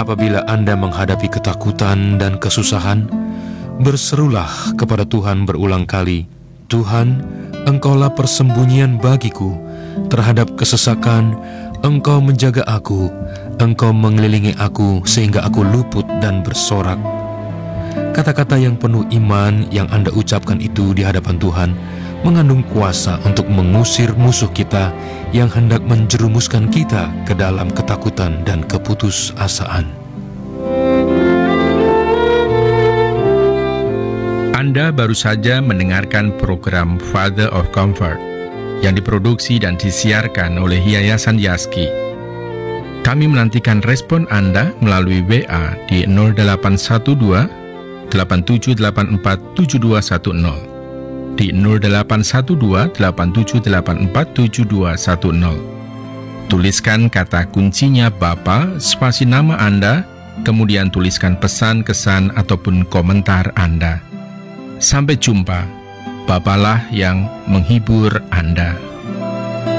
apabila Anda menghadapi ketakutan dan kesusahan, berserulah kepada Tuhan berulang kali, "Tuhan, Engkaulah persembunyian bagiku. Terhadap kesesakan, Engkau menjaga aku. Engkau mengelilingi aku sehingga aku luput dan bersorak." Kata-kata yang penuh iman yang Anda ucapkan itu di hadapan Tuhan mengandung kuasa untuk mengusir musuh kita yang hendak menjerumuskan kita ke dalam ketakutan dan keputusasaan. Anda baru saja mendengarkan program Father of Comfort yang diproduksi dan disiarkan oleh Yayasan Yaski. Kami menantikan respon Anda melalui WA di 0812 8784 7210, di 0812 8784 7210. Tuliskan kata kuncinya Bapa, spasi nama Anda, kemudian tuliskan pesan, kesan, ataupun komentar Anda. Sampai jumpa. Bapalah yang menghibur Anda.